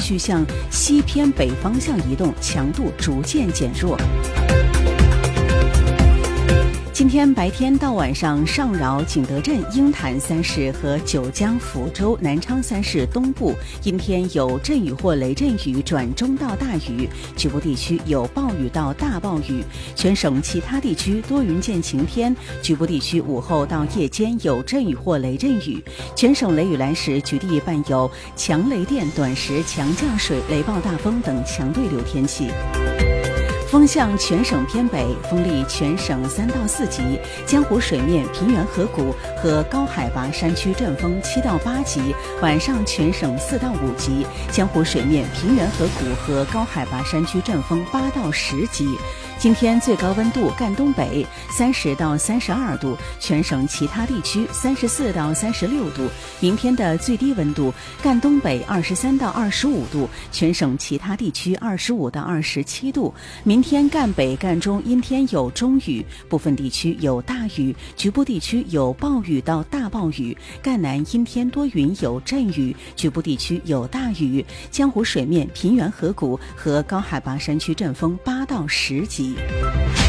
续向西偏北方向移动，强度逐渐减弱。今天白天到晚上，上饶、景德镇、鹰潭三市和九江、福州、南昌三市东部阴天有阵雨或雷阵雨转中到大雨，局部地区有暴雨到大暴雨。全省其他地区多云见晴天，局部地区午后到夜间有阵雨或雷阵雨。全省雷雨来时，局地伴有强雷电、短时强降水、雷暴大风等强对流天气。风向全省偏北，风力全省3到4级，江湖水面、平原河谷和高海拔山区阵风7到8级，晚上全省4到5级，江湖水面、平原河谷和高海拔山区阵风8到10级。今天最高温度赣东北30到32度，全省其他地区34到36度。明天的最低温度赣东北23到25度，全省其他地区25到27度。明天赣北、赣中阴天有中雨，部分地区有大雨，局部地区有暴雨到大暴雨。赣南阴天多云有阵雨，局部地区有大雨。江湖水面、平原河谷和高海拔山区阵风8到10级。